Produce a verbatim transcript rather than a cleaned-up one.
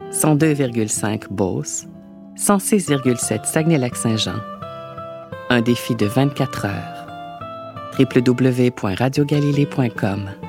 cent deux virgule cinq Beauce, cent six virgule sept Saguenay-Lac-Saint-Jean. Un défi de vingt-quatre heures. w w w point radio galilée point com